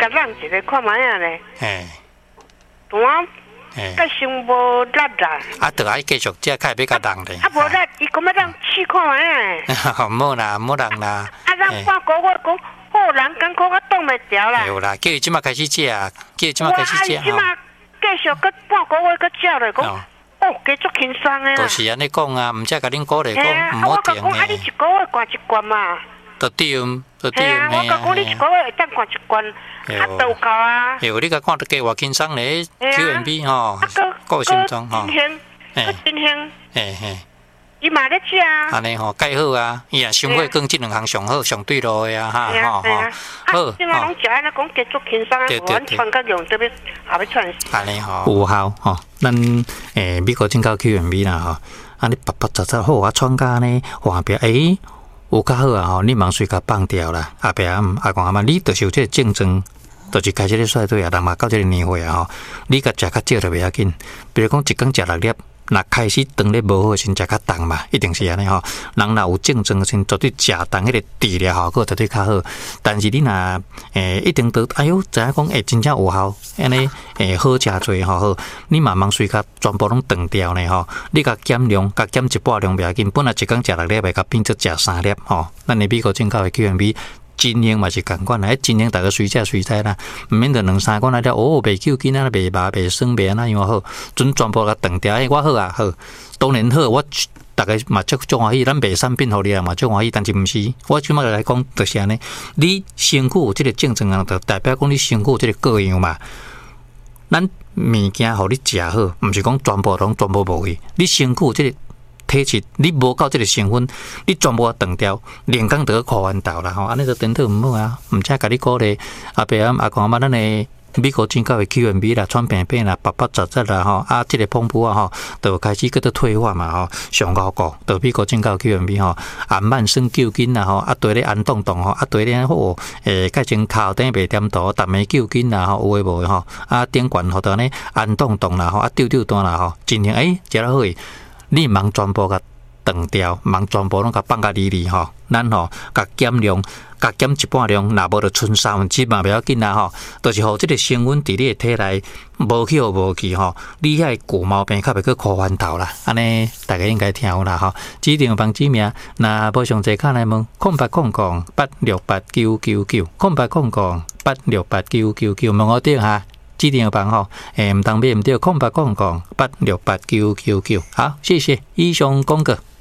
甲让一个看卖啊咧。 嘿， 我甲伤无力啦。 啊，得爱继续这开要甲人咧。 啊，无力，伊讲要让试看卖啊。 冇啦，冇人啦。 啊，让半个月讲好人艰苦我挡袂牢啦。 有啦，叫伊即马开始食，叫伊即马开始食。 即马继续搁半个月搁食咧，讲加足轻松诶啦。 都是安尼讲啊，毋则甲恁鼓励讲毋好停我讲啊，你一个月灌一罐嘛。 都对，都对。 我讲你一个月会当灌一罐，啊，都有够啊。 有你甲看得加偌轻松咧 ，QMB 吼，够心脏吼。 真香， 嘿。 伊嘛咧食啊。 安尼吼，介好啊！伊也生活跟即两项上好、上对路的啊，哈吼。 好，即马拢食安尼讲加足轻松啊，无阮穿甲用特别后要穿。 安尼吼，有效吼。咱美国进口 QMB 啦吼，啊你白杂好啊，穿甲呢换边有较好啊吼，你忙随甲放掉啦。后壁阿公阿妈，你就是有这个竞争，就是开始咧衰退啊，人嘛到这个年岁啊吼，你甲食较少就袂要紧。比如讲一工食6粒。那开始当咧无好先食较重嘛，一定是安尼吼。人若有竞争先绝对食重，迄个治疗效果绝对较好。但是你若一定都哎呦，知影讲真正有效，安尼好食多吼好，你慢慢随甲全部拢断掉呢吼。你甲减量，甲减一半量袂要紧。本来一工食6粒，甲变做食3粒吼。咱的美国进口的 QMB。真型嘛是共款啦，真型大家随食随知啦，毋免着2、3罐来了，袂救囡仔，袂麻，袂酸，袂安那样好，准全部甲断掉。我好啊，好，当然好，我大家嘛足欢喜，咱卖产品互你啊嘛足欢喜，但是毋是，我即摆来讲就是安尼，你身躯有即个竞争啊，就代表讲你身躯有即个各样嘛。咱物件互你食好，毋是讲全部无去，你身躯有即个。体质你无够这个成分，你全部断掉，连工都靠弯道啦吼，安尼就顶头毋好啊，毋则甲你鼓励阿伯阿公阿妈咱的美国进口的 QMB 啦、川片啦、白杂啦吼，啊，这个pom布啊吼，就开始搁到退化嘛吼，上高个，就美国进口 QMB 吼，啊慢生救筋啦吼，啊对咧安冻冻吼，啊对咧好改成头顶袂点倒，逐暝救筋啦吼，有诶无诶吼，啊顶悬吼，当咧安冻冻啦吼，啊丢单啦吼，真正食得好诶。你忙全部甲断掉，忙全部拢甲放甲里吼，咱吼甲减量，甲减一半量，若无就剩1/3嘛，袂要紧啦吼。就是互即个成分伫你的体内无去无去吼，你遐旧毛病较袂去靠翻头啦。安尼大家应该听有啦吼。指定帮指名，若无详细看来问0800868999，0800868999，问我点哈。指定帮吼，唔当别唔对，0800868999，好，谢谢，以上讲过。